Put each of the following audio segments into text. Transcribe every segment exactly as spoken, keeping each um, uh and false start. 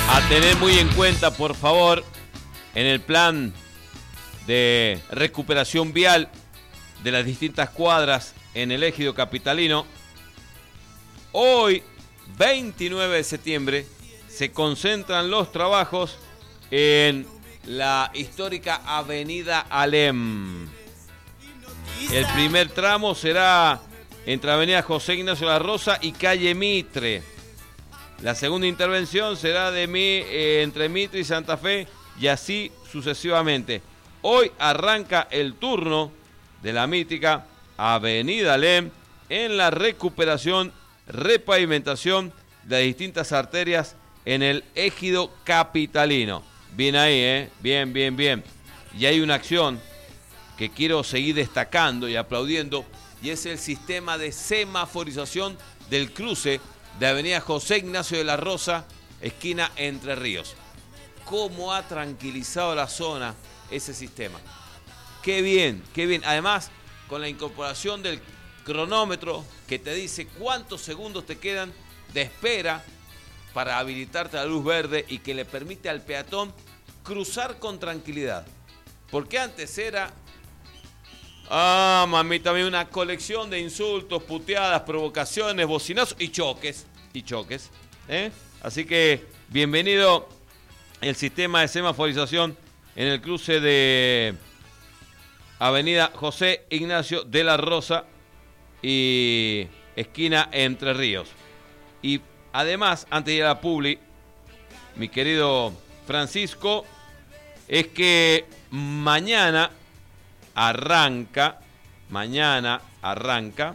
A tener muy en cuenta, por favor, en el plan de recuperación vial de las distintas cuadras en el ejido capitalino, hoy, veintinueve de septiembre, se concentran los trabajos en la histórica Avenida Alem. El primer tramo será entre Avenida José Ignacio de la Rosa y Calle Mitre. La segunda intervención será de mi, eh, entre Mitre y Santa Fe, y así sucesivamente. Hoy arranca el turno de la mítica Avenida Alem en la recuperación, repavimentación de las distintas arterias en el ejido capitalino. Bien ahí, ¿eh? Bien, bien, bien. Y hay una acción que quiero seguir destacando y aplaudiendo, y es el sistema de semaforización del cruce de Avenida José Ignacio de la Rosa, esquina Entre Ríos. ¿Cómo ha tranquilizado la zona ese sistema? Qué bien, qué bien. Además, con la incorporación del cronómetro que te dice cuántos segundos te quedan de espera para habilitarte la luz verde y que le permite al peatón cruzar con tranquilidad. Porque antes era... Ah, mamita mía, una colección de insultos, puteadas, provocaciones, bocinazos y choques. Y choques. ¿eh? Así que, bienvenido el sistema de semaforización en el cruce de Avenida José Ignacio de la Rosa y esquina Entre Ríos. Y además, antes de ir a la publi, mi querido Francisco, es que mañana arranca, mañana arranca,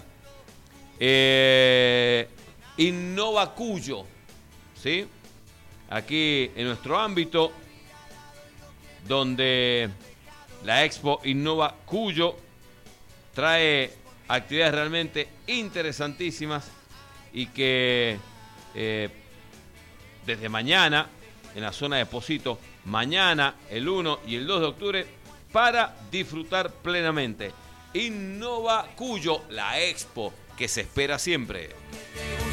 eh, Innova Cuyo, ¿sí? Aquí en nuestro ámbito, donde la Expo Innova Cuyo trae actividades realmente interesantísimas y que eh, desde mañana, en la zona de Pocito, mañana, el uno y el dos de octubre, para disfrutar plenamente. Innova Cuyo, la Expo que se espera siempre.